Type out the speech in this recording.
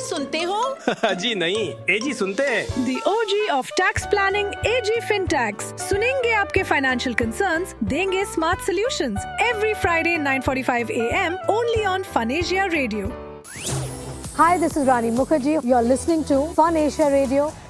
सुनते हो? जी नहीं, एजी सुनते हैं। The OG of tax planning, AG FinTax. सुनेंगे आपके financial concerns, देंगे smart solutions. Every Friday 9:45 a.m. only on Fun Asia Radio. Hi, this is Rani Mukherjee. You're listening to Fun Asia Radio.